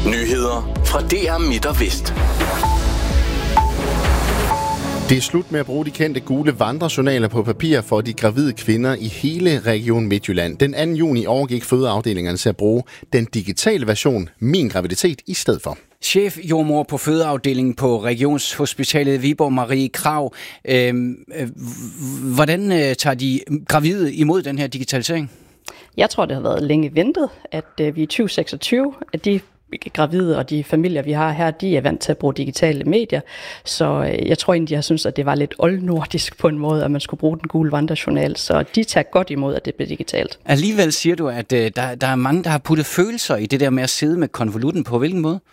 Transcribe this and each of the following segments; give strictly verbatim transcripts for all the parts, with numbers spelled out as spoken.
Nyheder fra D R Midt og Vest. Det er slut med at bruge de kendte gule vandrejournaler på papir for de gravide kvinder i hele Region Midtjylland. Den anden juni overgik fødeafdelingerne til at bruge den digitale version Min Graviditet i stedet for. Chef jordmor på fødeafdelingen på Regionshospitalet Viborg, Marie Krav. Øh, øh, hvordan øh, tager de gravide imod den her digitalisering? Jeg tror, det har været længe ventet, at øh, vi i tyve seksogtyve, at de gravide og de familier, vi har her, de er vant til at bruge digitale medier. Så øh, jeg tror egentlig, de har syntes, at det var lidt oldnordisk på en måde, at man skulle bruge den gule vandrejournal. Så de tager godt imod, at det bliver digitalt. Alligevel siger du, at øh, der, der er mange, der har puttet følelser i det der med at sidde med konvolutten. På hvilken måde?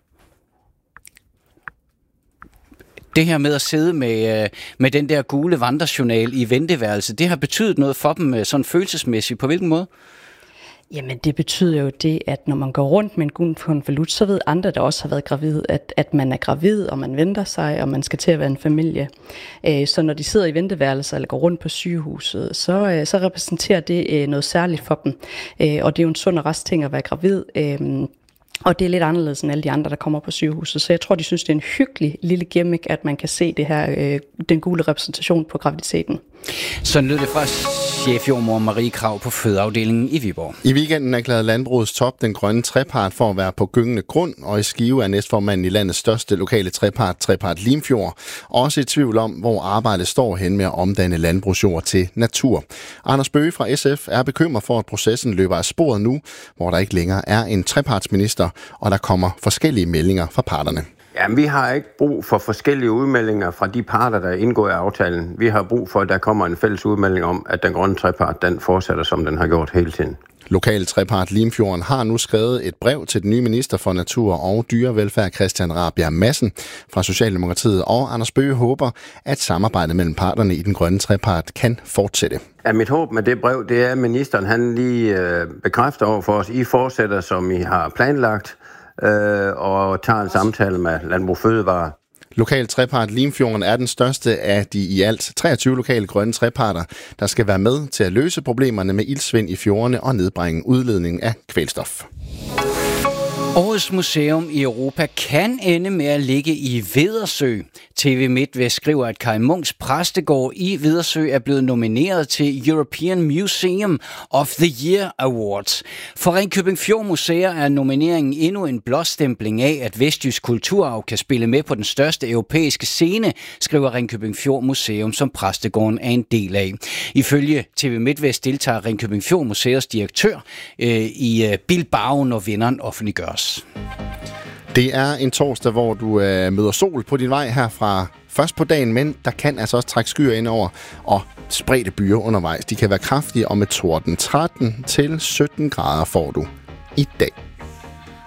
Det her med at sidde med, med den der gule vandrejournal i venteværelset, det har betydet noget for dem sådan følelsesmæssigt. På hvilken måde? Jamen det betyder jo det, at når man går rundt med en gul konvolut, så ved andre, der også har været gravid, at, at man er gravid, og man venter sig, og man skal til at være en familie. Så når de sidder i venteværelser eller går rundt på sygehuset, så, så repræsenterer det noget særligt for dem. Og det er jo en sund og rask ting at være gravid. Og det er lidt anderledes end alle de andre, der kommer på sygehuset. Så jeg tror, de synes, det er en hyggelig lille gimmick, at man kan se det her, øh, den gule repræsentation på graviditeten. Så lød det fra chefjordmor Marie Krav på fødeafdelingen i Viborg. I weekenden erklærede Landbrugets top den grønne trepart for at være på gyngende grund, og i Skive er næstformanden i landets største lokale trepart, Trepart Limfjord, også i tvivl om, hvor arbejdet står hen med at omdanne landbrugsjord til natur. Anders Bøge fra S F er bekymret for, at processen løber af sporet nu, hvor der ikke længere er en trepartsminister, og der kommer forskellige meldinger fra parterne. Ja, vi har ikke brug for forskellige udmeldinger fra de parter, der indgår i aftalen. Vi har brug for, at der kommer en fælles udmelding om, at den grønne trepart, den fortsætter, som den har gjort hele tiden. Lokal trepart Limfjorden har nu skrevet et brev til den nye minister for Natur og Dyrevelfærd, Christian Rabjerg Madsen fra Socialdemokratiet, og Anders Bøge håber, at samarbejdet mellem parterne i den grønne trepart kan fortsætte. Ja, mit håb med det brev, det er, at ministeren han lige øh, bekræfter over for os, I fortsætter, som I har planlagt, øh, og tager en samtale med Landbrug Fødevare. Lokal trepart Limfjorden er den største af de i alt treogtyve lokale grønne treparter, der skal være med til at løse problemerne med iltsvind i fjordene og nedbringe udledningen af kvælstof. Årets museum i Europa kan ende med at ligge i Vedersø. T V MidtVest skriver, at Kaj Munks præstegård i Vedersø er blevet nomineret til European Museum of the Year Awards. For Ringkøbing Fjord Museer er nomineringen endnu en blåstempling af, at vestjysk kulturarv kan spille med på den største europæiske scene, skriver Ringkøbing Fjord Museum, som præstegården er en del af. Ifølge T V MidtVest deltager Ringkøbing Fjord Museers direktør øh, i Bilbao, når vinderen offentliggøres. Det er en torsdag, hvor du øh, møder sol på din vej herfra først på dagen, men der kan altså også trække skyer ind over og spredte byer undervejs. De kan være kraftige og med torden. tretten til sytten grader får du i dag.